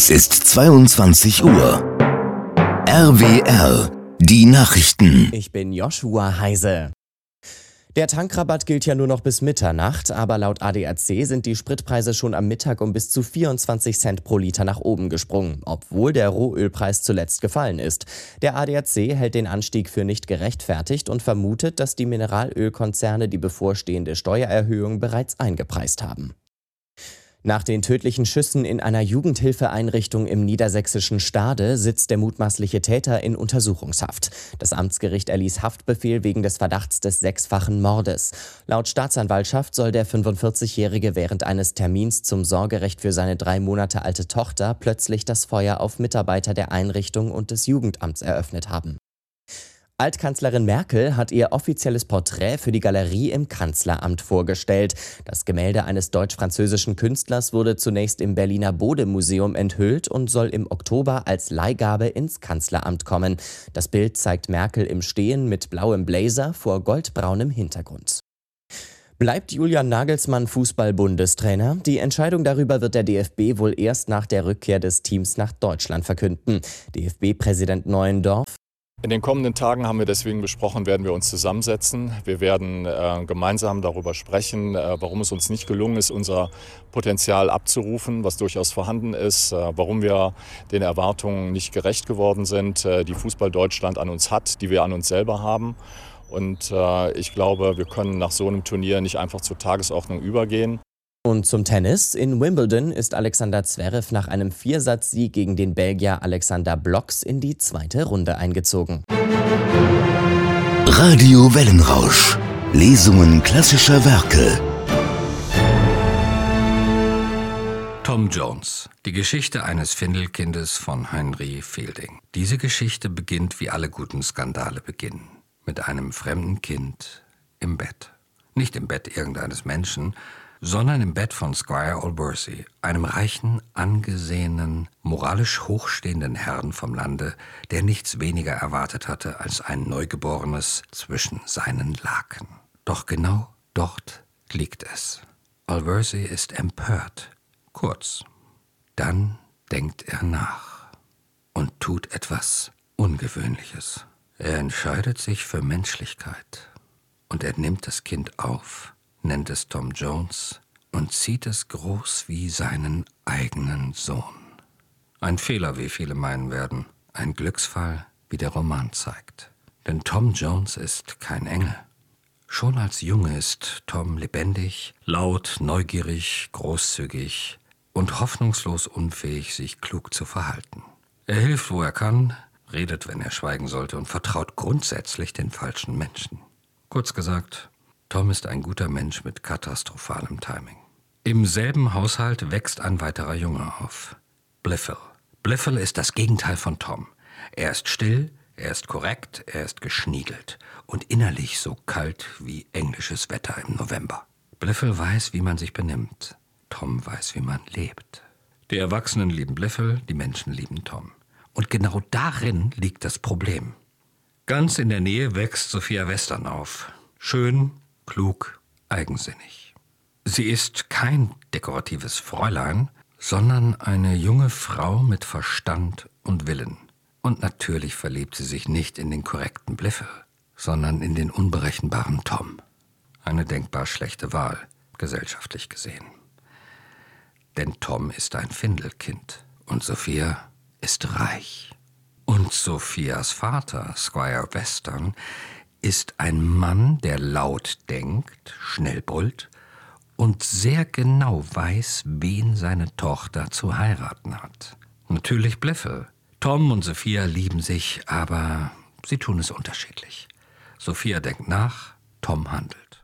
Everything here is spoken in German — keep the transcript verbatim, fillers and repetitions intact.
Es ist zweiundzwanzig Uhr. R W R, die Nachrichten. Ich bin Joshua Heise. Der Tankrabatt gilt ja nur noch bis Mitternacht, aber laut A D A C sind die Spritpreise schon am Mittag um bis zu vierundzwanzig Cent pro Liter nach oben gesprungen, obwohl der Rohölpreis zuletzt gefallen ist. Der A D A C hält den Anstieg für nicht gerechtfertigt und vermutet, dass die Mineralölkonzerne die bevorstehende Steuererhöhung bereits eingepreist haben. Nach den tödlichen Schüssen in einer Jugendhilfeeinrichtung im niedersächsischen Stade sitzt der mutmaßliche Täter in Untersuchungshaft. Das Amtsgericht erließ Haftbefehl wegen des Verdachts des sechsfachen Mordes. Laut Staatsanwaltschaft soll der fünfundvierzigjährige während eines Termins zum Sorgerecht für seine drei Monate alte Tochter plötzlich das Feuer auf Mitarbeiter der Einrichtung und des Jugendamts eröffnet haben. Altkanzlerin Merkel hat ihr offizielles Porträt für die Galerie im Kanzleramt vorgestellt. Das Gemälde eines deutsch-französischen Künstlers wurde zunächst im Berliner Bode-Museum enthüllt und soll im Oktober als Leihgabe ins Kanzleramt kommen. Das Bild zeigt Merkel im Stehen mit blauem Blazer vor goldbraunem Hintergrund. Bleibt Julian Nagelsmann Fußball-Bundestrainer? Die Entscheidung darüber wird der D F B wohl erst nach der Rückkehr des Teams nach Deutschland verkünden. D F B-Präsident Neuendorf: In den kommenden Tagen haben wir deswegen besprochen, werden wir uns zusammensetzen. Wir werden äh, gemeinsam darüber sprechen, äh, warum es uns nicht gelungen ist, unser Potenzial abzurufen, was durchaus vorhanden ist, äh, warum wir den Erwartungen nicht gerecht geworden sind, äh, die Fußball Deutschland an uns hat, die wir an uns selber haben. Und äh, ich glaube, wir können nach so einem Turnier nicht einfach zur Tagesordnung übergehen. Und zum Tennis. In Wimbledon ist Alexander Zverev nach einem Viersatzsieg gegen den Belgier Alexander Blocks in die zweite Runde eingezogen. Radio Wellenrausch. Lesungen klassischer Werke. Tom Jones. Die Geschichte eines Findelkindes von Henry Fielding. Diese Geschichte beginnt, wie alle guten Skandale beginnen, mit einem fremden Kind im Bett. Nicht im Bett irgendeines Menschen, sondern im Bett von Squire Allbursy, einem reichen, angesehenen, moralisch hochstehenden Herrn vom Lande, der nichts weniger erwartet hatte als ein Neugeborenes zwischen seinen Laken. Doch genau dort liegt es. Allbursy ist empört. Kurz. Dann denkt er nach und tut etwas Ungewöhnliches. Er entscheidet sich für Menschlichkeit und er nimmt das Kind auf, nennt es Tom Jones und zieht es groß wie seinen eigenen Sohn. Ein Fehler, wie viele meinen werden, ein Glücksfall, wie der Roman zeigt. Denn Tom Jones ist kein Engel. Schon als Junge ist Tom lebendig, laut, neugierig, großzügig und hoffnungslos unfähig, sich klug zu verhalten. Er hilft, wo er kann, redet, wenn er schweigen sollte und vertraut grundsätzlich den falschen Menschen. Kurz gesagt, Tom ist ein guter Mensch mit katastrophalem Timing. Im selben Haushalt wächst ein weiterer Junge auf. Blifil. Blifil ist das Gegenteil von Tom. Er ist still, er ist korrekt, er ist geschniegelt und innerlich so kalt wie englisches Wetter im November. Blifil weiß, wie man sich benimmt. Tom weiß, wie man lebt. Die Erwachsenen lieben Blifil, die Menschen lieben Tom. Und genau darin liegt das Problem. Ganz in der Nähe wächst Sophia Western auf. Schön, klug, eigensinnig. Sie ist kein dekoratives Fräulein, sondern eine junge Frau mit Verstand und Willen. Und natürlich verliebt sie sich nicht in den korrekten Blifil, sondern in den unberechenbaren Tom. Eine denkbar schlechte Wahl, gesellschaftlich gesehen. Denn Tom ist ein Findelkind und Sophia ist reich. Und Sophias Vater, Squire Western, ist ein Mann, der laut denkt, schnell brüllt und sehr genau weiß, wen seine Tochter zu heiraten hat. Natürlich Blifil. Tom und Sophia lieben sich, aber sie tun es unterschiedlich. Sophia denkt nach, Tom handelt.